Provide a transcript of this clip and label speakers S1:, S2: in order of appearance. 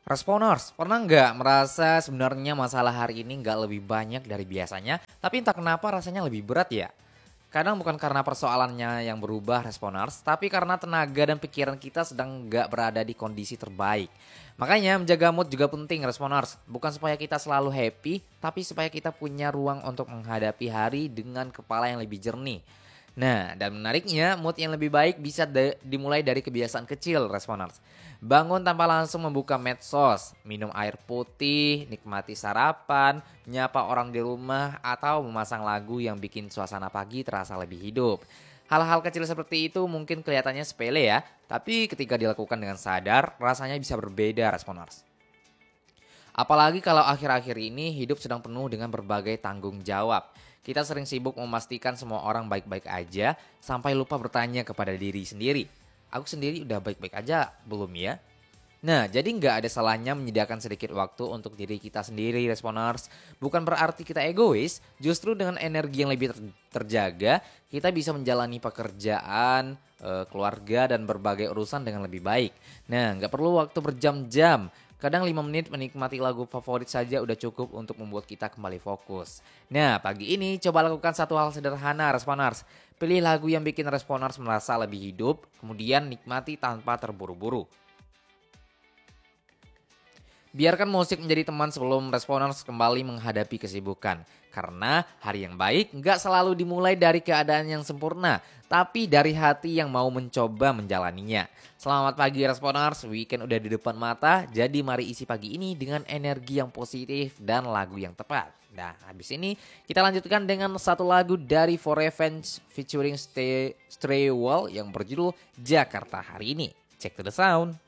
S1: Responers, pernah nggak merasa sebenarnya masalah hari ini nggak lebih banyak dari biasanya, tapi entah kenapa rasanya lebih berat ya? Kadang bukan karena persoalannya yang berubah responers, tapi karena tenaga dan pikiran kita sedang nggak berada di kondisi terbaik. Makanya menjaga mood juga penting responers, bukan supaya kita selalu happy, tapi supaya kita punya ruang untuk menghadapi hari dengan kepala yang lebih jernih. Nah, dan menariknya, mood yang lebih baik bisa dimulai dari kebiasaan kecil, responers. Bangun tanpa langsung membuka medsos, minum air putih, nikmati sarapan, menyapa orang di rumah, atau memasang lagu yang bikin suasana pagi terasa lebih hidup. Hal-hal kecil seperti itu mungkin kelihatannya sepele ya, tapi ketika dilakukan dengan sadar, rasanya bisa berbeda, responers. Apalagi kalau akhir-akhir ini hidup sedang penuh dengan berbagai tanggung jawab. Kita sering sibuk memastikan semua orang baik-baik aja sampai lupa bertanya kepada diri sendiri. Aku sendiri udah baik-baik aja belum ya? Nah, jadi nggak ada salahnya menyediakan sedikit waktu untuk diri kita sendiri, responers. Bukan berarti kita egois, justru dengan energi yang lebih terjaga, kita bisa menjalani pekerjaan, keluarga, dan berbagai urusan dengan lebih baik. Nah, nggak perlu waktu berjam-jam. Kadang 5 menit menikmati lagu favorit saja udah cukup untuk membuat kita kembali fokus. Nah, pagi ini coba lakukan satu hal sederhana, responers. Pilih lagu yang bikin responers merasa lebih hidup, kemudian nikmati tanpa terburu-buru. Biarkan musik menjadi teman sebelum responers kembali menghadapi kesibukan. Karena hari yang baik nggak selalu dimulai dari keadaan yang sempurna, tapi dari hati yang mau mencoba menjalaninya. Selamat pagi responers, weekend udah di depan mata, jadi mari isi pagi ini dengan energi yang positif dan lagu yang tepat. Nah, habis ini kita lanjutkan dengan satu lagu dari For Revenge featuring Stray Wall yang berjudul Jakarta Hari Ini. Check to the sound.